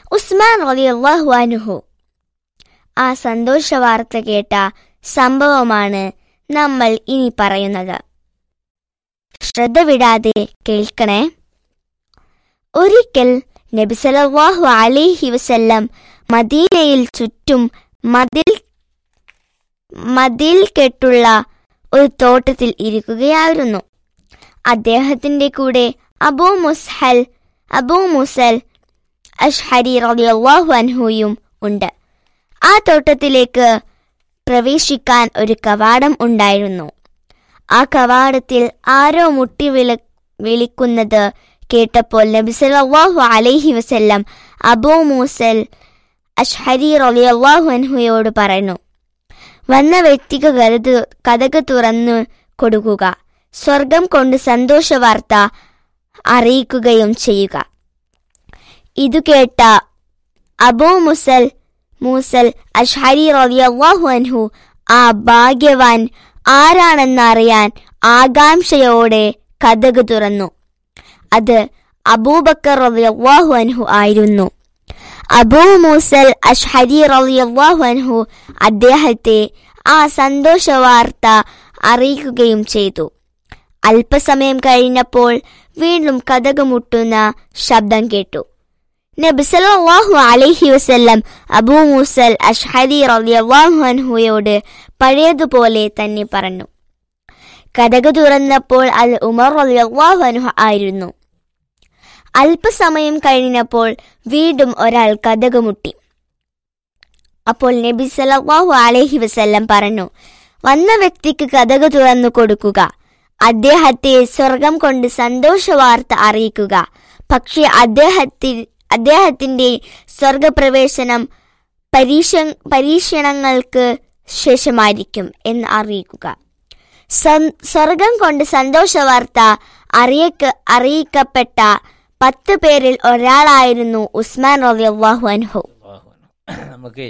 ഉസ്മാൻ റളിയല്ലാഹു അൻഹു ആ സന്തോഷ വാർത്ത കേട്ട സംഭവമാണ് നമ്മൾ ഇനി പറയുന്നത്. ശ്രദ്ധ വിടാതെ കേൾക്കണേ. ഒരിക്കൽ നബി സല്ലല്ലാഹു അലൈഹി വസല്ലം മദീനയിൽ ചുറ്റും മതിൽ കെട്ടുള്ള ഒരു തോട്ടത്തിൽ ഇരിക്കുകയായിരുന്നു. അദ്ദേഹത്തിന്റെ കൂടെ അബൂ മുസൽ അശ്അരി റളിയല്ലാഹു അൻഹുയും ഉണ്ട്. ആ തോട്ടത്തിലേക്ക് പ്രവേശിക്കാൻ ഒരു കവാടം ഉണ്ടായിരുന്നു. ആ കവാടത്തിൽ ആരോ മുട്ടി വിളിക്കുന്നത് കേട്ടപ്പോൾ നബി സല്ലല്ലാഹു അലൈഹി വസല്ലം അബൂ മുസൽ അശ്അരി റളിയല്ലാഹു അൻഹുയോട് പറഞ്ഞു, വന്ന വ്യക്തിക്ക് കതക് തുറന്നു കൊടുക്കുക, സ്വർഗം കൊണ്ട് സന്തോഷ വാർത്ത അറിയിക്കുകയും ചെയ്യുക. ഇതു കേട്ട അബൂ മുസൽ അശ്അരി റളിയല്ലാഹു അൻഹു ആ ഭാഗ്യവാൻ ആരാണെന്നറിയാൻ ആകാംക്ഷയോടെ കതക് തുറന്നു. അത് അബൂബക്കർ റളിയല്ലാഹു അൻഹു ആയിരുന്നു. അബൂ മുസൽ അശ്അരി റളിയല്ലാഹു അൻഹു അദ്ദേഹത്തെ ആ സന്തോഷ വാർത്ത അറിയിക്കുകയും ചെയ്തു. അല്പസമയം കഴിഞ്ഞപ്പോൾ വീണ്ടും കതക് മുട്ടുന്ന ശബ്ദം കേട്ടു. നബി സല്ലല്ലാഹു അലൈഹി വസല്ലം അബൂ മുസൽ അശ്അരി റളിയല്ലാഹു അൻഹുയോട് പഴയതുപോലെ തന്നെ പറഞ്ഞു. കതക് തുറന്നപ്പോൾ അത് ഉമർ റളിയല്ലാഹു അൻഹു ആയിരുന്നു. അല്പസമയം കഴിഞ്ഞപ്പോൾ വീണ്ടും ഒരാൾ കതക് മുട്ടി. അപ്പോൾ നബി സല്ലല്ലാഹു അലൈഹി വസല്ലം പറഞ്ഞു, വന്ന വ്യക്തിക്ക് കതക് തുറന്നു കൊടുക്കുക, അദ്ദേഹത്തെ സ്വർഗം കൊണ്ട് സന്തോഷ വാർത്ത അറിയിക്കുക. പക്ഷേ അദ്ദേഹത്തിന്റെ സ്വർഗപ്രവേശനം പരീക്ഷണങ്ങൾക്ക് ശേഷമായിരിക്കും എന്ന് അറിയിക്കുക. സ്വർഗം കൊണ്ട് സന്തോഷ വാർത്ത അറിയിക്കപ്പെട്ട 10 പേരിൽ ഒരാളായിരുന്നു ഉസ്മാൻ റളിയല്ലാഹു അൻഹു. നമുക്ക്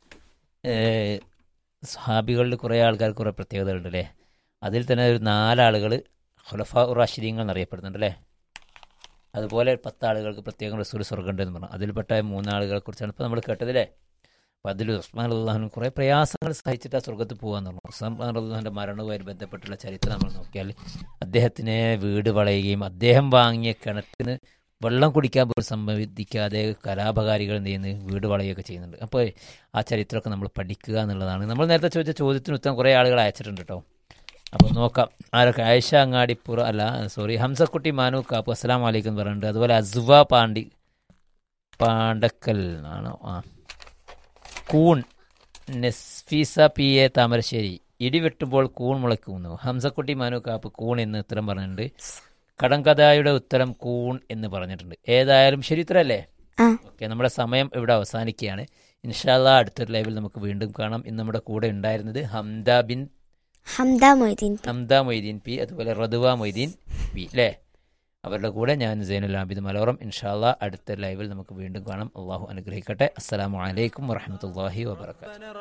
സ്വഹാബികളിൽ കുറേ ആൾക്കാർ കുറേ പ്രത്യേകതകളുണ്ട് അല്ലേ. അതിൽ തന്നെ ഒരു 4 ആളുകൾ ഖുലഫാ റാഷിദീങ്ങൾ എന്നറിയപ്പെടുന്നുണ്ട് അല്ലേ. അതുപോലെ 10 ആളുകൾക്ക് പ്രത്യേകം റസൂൽ സ്വർഗ്ഗമുണ്ടെന്ന് പറഞ്ഞു. അതിൽപ്പെട്ട 3 ആളുകളെ കുറിച്ചാണ് ഇപ്പോൾ നമ്മൾ കേട്ടതില്ലേ. അപ്പം അതിൽ ഉസ്മാൻ റളിയല്ലാഹു കുറേ പ്രയാസങ്ങൾ സഹിച്ചിട്ട് ആ സ്വർഗ്ഗത്തിൽ പോകാന്ന് പറഞ്ഞു. ഉസ്മാൻ റളിയല്ലാഹുവിൻ്റെ മരണവുമായി ബന്ധപ്പെട്ടുള്ള ചരിത്രം നമ്മൾ നോക്കിയാൽ അദ്ദേഹത്തിനെ വീട് വളയുകയും അദ്ദേഹം വാങ്ങിയ കിണറ്റിന് വെള്ളം കുടിക്കാൻ പോലും സമ്മതിക്കാതെ കലാപകാരികൾ എന്ത് ചെയ്യുന്നു, വീട് വളയുകയൊക്കെ ചെയ്യുന്നുണ്ട്. അപ്പോൾ ആ ചരിത്രമൊക്കെ നമ്മൾ പഠിക്കുക എന്നുള്ളതാണ്. നമ്മൾ നേരത്തെ ചോദിച്ച ചോദ്യത്തിന് ഉത്തരം കുറേ ആളുകൾ അയച്ചിട്ടുണ്ട് കേട്ടോ. അപ്പോൾ നോക്കാം ആരൊക്കെ. ആയിഷ അങ്ങാടിപ്പുറ ഹംസക്കുട്ടി മാനു കാപ്പു അസ്സലാമു അലൈക്കും പറയുന്നുണ്ട്. അതുപോലെ അസുവ പാണ്ടക്കൽ ആണോ, കൂൺ നെസ്ഫീസ പി എ താമരശ്ശേരി, ഇടിവെട്ടുമ്പോൾ കൂൺ മുളയ്ക്കുന്നു. ഹംസക്കുട്ടി മാനു കാപ്പ് കൂൺ എന്ന് ഉത്തരം പറഞ്ഞിട്ടുണ്ട്. കടങ്കഥായുടെ ഉത്തരം കൂൺ എന്ന് പറഞ്ഞിട്ടുണ്ട്. ഏതായാലും ശരി ഉത്തരല്ലേ. ഓക്കെ, നമ്മുടെ സമയം ഇവിടെ അവസാനിക്കുകയാണ്. ഇൻഷാ അല്ലാഹ് അടുത്തൊരു ലൈവിൽ നമുക്ക് വീണ്ടും കാണാം. ഇന്ന് നമ്മുടെ കൂടെ ഉണ്ടായിരുന്നത് ഹംദ മൊയ്തീൻ പി, അതുപോലെ റദ്വ മൊയ്തീൻ പി അല്ലേ. അവരുടെ കൂടെ ഞാൻ സൈനുൽ ആബിദ് മലപ്പുറം. ഇൻഷാ അല്ലാഹ് അടുത്ത ലൈവിൽ നമുക്ക് വീണ്ടും കാണാം. അള്ളാഹു അനുഗ്രഹിക്കട്ടെ. അസ്സലാമു അലൈക്കും വറഹ്മത്തുള്ളാഹി വബറകാതുഹു.